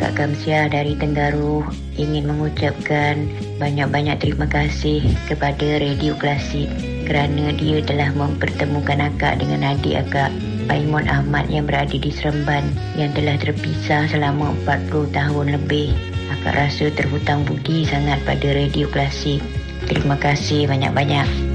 Akak Kamsia dari Tenggaruh ingin mengucapkan banyak-banyak terima kasih kepada Radio Klasik kerana dia telah mempertemukan akak dengan adik akak Paimun Ahmad yang berada di Seremban yang telah terpisah selama 40 tahun lebih. Akak rasa terhutang budi sangat pada Radio Klasik. Terima kasih banyak-banyak.